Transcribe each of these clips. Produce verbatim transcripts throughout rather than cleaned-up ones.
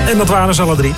En dat waren ze alle drie.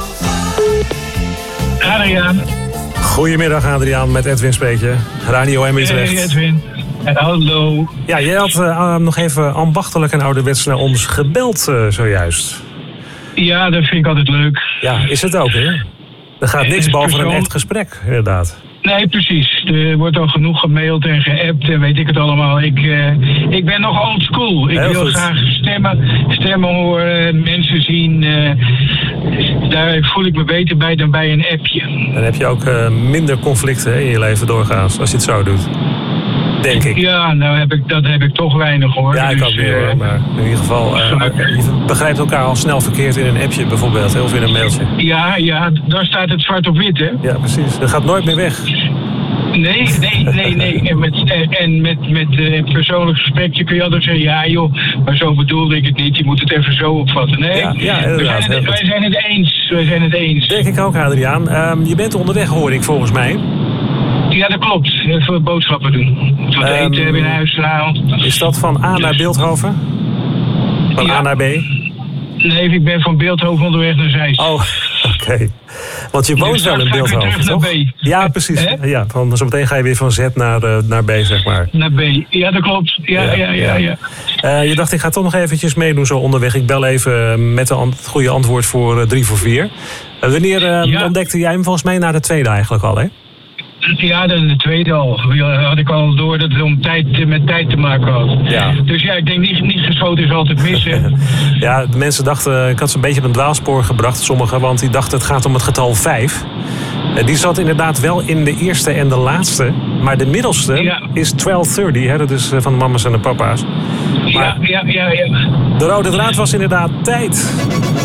Adriaan. Goedemiddag Adriaan, met Edwin spreek je. Radio M Utrecht. Hey Edwin. En hallo. Ja, jij had uh, nog even ambachtelijk en ouderwets naar ons gebeld uh, zojuist. Ja, dat vind ik altijd leuk. Ja, is het ook, hè? Er gaat niks boven een echt gesprek, inderdaad. Nee, precies. Er wordt al genoeg gemaild en geappt en weet ik het allemaal. Ik, uh, ik ben nog old school. Ik Heel wil goed. graag stemmen, stemmen horen, mensen zien. Uh, daar voel ik me beter bij dan bij een appje. Dan heb je ook uh, minder conflicten hè, in je leven doorgaans, als je het zo doet. Denk ik. Ja, nou heb ik, dat heb ik toch weinig hoor. Ja, ik dus, ook weer uh, hoor. Maar in ieder geval, uh, je begrijpt elkaar al snel verkeerd in een appje bijvoorbeeld. Hè, of in een mailtje. Ja, ja, daar staat het zwart op wit, hè? Ja, precies. Dat gaat nooit meer weg. Nee, nee, nee, nee. En met, en met, met uh, persoonlijk gesprekje kun je altijd zeggen... ja joh, maar zo bedoelde ik het niet. Je moet het even zo opvatten. Nee, Ja, ja, wij, inderdaad, zijn het, heel wij zijn het eens. Wij zijn het eens. Denk ik ook, Adriaan. Um, je bent onderweg, hoor ik volgens mij. Ja, dat klopt. Even boodschappen doen. Wat Um, eten hebben in huis gehaald. Is dat van A naar Beeldhoven? Van Ja. A naar B? Nee, ik ben van Beeldhoven onderweg naar Zeist. Oh, oké. Okay. Want je woont Dus wel in straks ga ik weer Beeldhoven, terug toch? naar B. Ja, precies. Hè? Ja, van, zometeen ga je weer van Z naar, uh, naar B, zeg maar. Naar B. Ja, dat klopt. Ja, ja, ja. ja, ja. Uh, je dacht, ik ga toch nog eventjes meedoen zo onderweg. Ik bel even met een het goede antwoord voor uh, drie voor vier. Uh, wanneer uh, Ja. ontdekte jij hem volgens mij na de tweede eigenlijk al, hè? Ja, de tweede al. Had ik al door dat het om tijd, met tijd te maken had. Ja. Dus ja, ik denk niet, niet geschoten is altijd mis, hè. Ja, de mensen dachten, ik had ze een beetje op een dwaalspoor gebracht, sommigen, want die dachten het gaat om het getal vijf. Die zat inderdaad wel in de eerste en de laatste, maar de middelste Ja. is twaalf dertig, hè, dat is van de mama's en de papa's. Ja, ja, ja, ja. De rode draad was inderdaad tijd.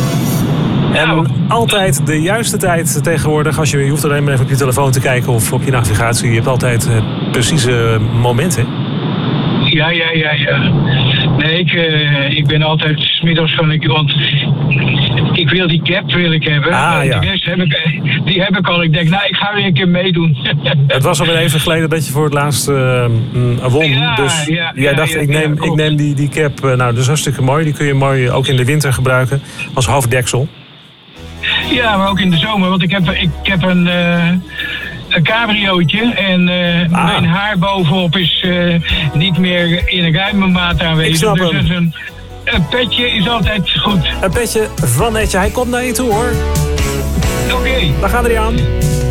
En Nou. altijd de juiste tijd tegenwoordig. Als je, je hoeft alleen maar even op je telefoon te kijken of op je navigatie. Je hebt altijd het precieze moment, hè? Ja, ja, ja, ja. Nee, ik, uh, ik ben altijd 's middags van ik, want ik wil die cap wil ik hebben. Ah, En ja. de rest heb ik, die heb ik al. Ik denk, nou, ik ga weer een keer meedoen. Het was alweer even geleden dat je voor het laatst uh, won. Ja, dus ja, jij ja, dacht, ja, ik neem, ja, ik klopt. neem die, die cap. Uh, nou, dat is hartstikke mooi. Die kun je mooi ook in de winter gebruiken als hoofddeksel. Ja, maar ook in de zomer, want ik heb, ik heb een, uh, een cabriootje en uh, Ah. mijn haar bovenop is uh, niet meer in een ruime maat aanwezig. Ik snap dus hem. dus een, een petje is altijd goed. Een petje van Netje. Hij komt naar je toe, hoor. Oké. Dag Adriaan.